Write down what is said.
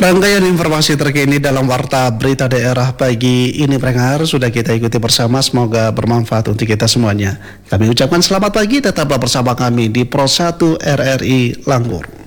Rangkaian informasi terkini dalam Warta Berita Daerah pagi ini pendengar sudah kita ikuti bersama, semoga bermanfaat untuk kita semuanya. Kami ucapkan selamat pagi, tetaplah bersama kami di Pro 1 RRI Langgur.